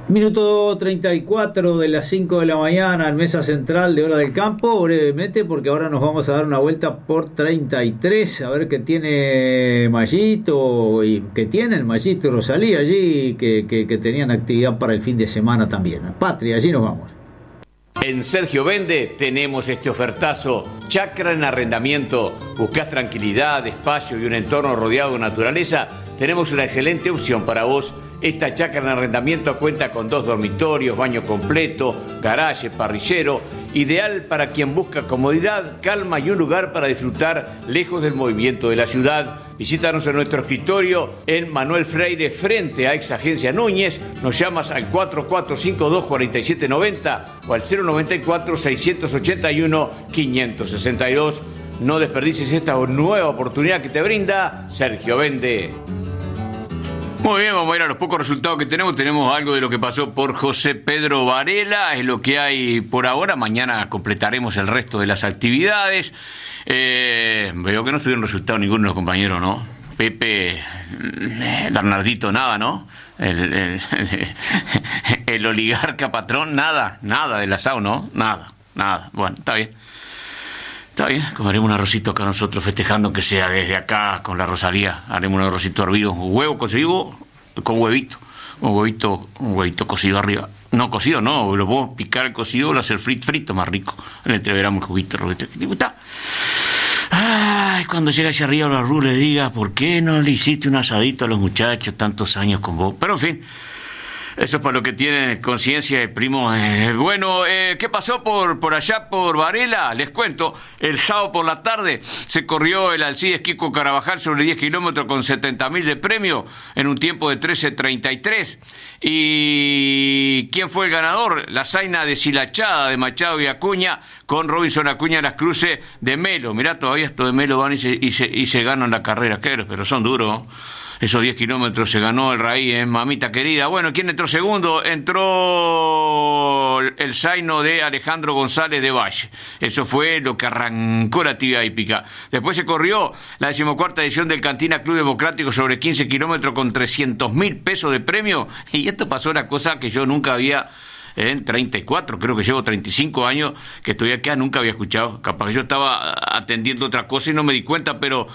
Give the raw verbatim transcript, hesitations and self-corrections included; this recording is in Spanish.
Minuto treinta y cuatro de las cinco de la mañana en Mesa Central de Hora del Campo, brevemente, porque ahora nos vamos a dar una vuelta por treinta y tres, a ver qué tiene Mayito, y qué tiene el Mayito y Rosalía allí, que, que, que tenían actividad para el fin de semana también. Patria, allí nos vamos. En Sergio Vende tenemos este ofertazo, chacra en arrendamiento. ¿Buscás tranquilidad, espacio y un entorno rodeado de naturaleza? Tenemos una excelente opción para vos. Esta chacra en arrendamiento cuenta con dos dormitorios, baño completo, garaje, parrillero, ideal para quien busca comodidad, calma y un lugar para disfrutar lejos del movimiento de la ciudad. Visítanos en nuestro escritorio en Manuel Freire, frente a Ex Agencia Núñez. Nos llamas al cuatro cuatro cinco dos, cuatro siete nueve cero o al cero noventa y cuatro, seiscientos ochenta y uno, quinientos sesenta y dos. No desperdicies esta nueva oportunidad que te brinda Sergio Vende. Muy bien, vamos a ir a los pocos resultados que tenemos. Tenemos algo de lo que pasó por José Pedro Varela, es lo que hay por ahora. Mañana completaremos el resto de las actividades. Eh, veo que no tuvieron resultado ninguno de los compañeros, ¿no? Pepe, Bernardito, nada, ¿no? El, el, el oligarca patrón, nada, nada del asado, ¿no? Nada, nada. Bueno, está bien. Está bien, comeremos un arrocito acá nosotros festejando, que sea desde acá con la Rosalía. Haremos un arrocito hervido, un huevo cocido con huevito, un huevito, un huevito cocido arriba. No cocido, no, lo podemos picar el cocido, lo hacer frito, frito más rico. Le entreveramos el juguito, está. Ay, cuando llega hacia arriba la Ru le diga, ¿por qué no le hiciste un asadito a los muchachos tantos años con vos? Pero en fin. Eso es para lo que tiene conciencia el primo. Eh, bueno, eh, ¿qué pasó por, por allá, por Varela? Les cuento, el sábado por la tarde se corrió el Alcides Kiko Carabajal sobre diez kilómetros con setenta mil de premio en un tiempo de trece treinta y tres. ¿Y quién fue el ganador? La zaina deshilachada de Machado y Acuña con Robinson Acuña en las cruces de Melo. Mirá, todavía esto de Melo van y se, y se, y se ganan la carrera, pero son duros, ¿no? Esos diez kilómetros se ganó el Raí, ¿eh? Mamita querida. Bueno, ¿quién entró segundo? Entró el zaino de Alejandro González de Valle. Eso fue lo que arrancó la actividad hípica. Después se corrió la decimocuarta edición del Cantina Club Democrático sobre quince kilómetros con trescientos mil pesos de premio. Y esto pasó una cosa que yo nunca había... En treinta y cuatro, creo que llevo treinta y cinco años que estoy acá, nunca había escuchado. Capaz que yo estaba atendiendo otra cosa y no me di cuenta, pero